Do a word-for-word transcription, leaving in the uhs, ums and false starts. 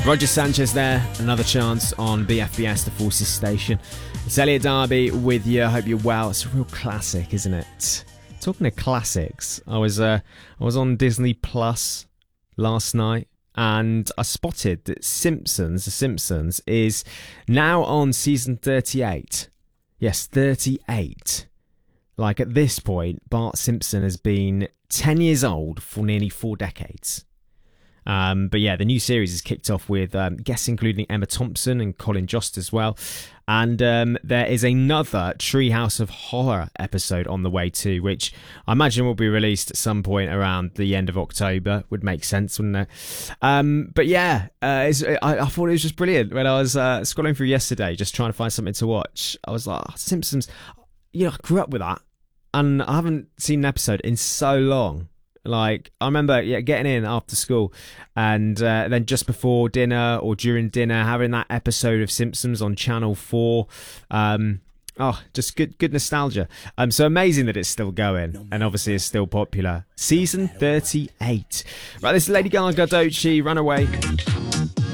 Roger Sanchez there, another chance on B F B S, the Forces station. It's Elliot Darby with you. I hope you're well. It's a real classic, isn't it? Talking of classics, I was uh, I was on Disney Plus last night, and I spotted that Simpsons, The Simpsons, is now on season thirty-eight. Yes, thirty-eight. Like, at this point, Bart Simpson has been ten years old for nearly four decades. Um, but yeah, the new series is kicked off with um, guests including Emma Thompson and Colin Jost as well. And um, there is another Treehouse of Horror episode on the way too, which I imagine will be released at some point around the end of October. Would make sense, wouldn't it? Um, but yeah, uh, it's, I, I thought it was just brilliant. When I was uh, scrolling through yesterday, just trying to find something to watch, I was like, oh, Simpsons, you know, I grew up with that. And I haven't seen an episode in so long. Like, I remember yeah, getting in after school and uh, then just before dinner or during dinner, having that episode of Simpsons on Channel four. Um, oh, just good good nostalgia. Um, so amazing that it's still going and obviously it's still popular. Season thirty-eight. Right, this is Lady Gaga, Doechii, Runaway.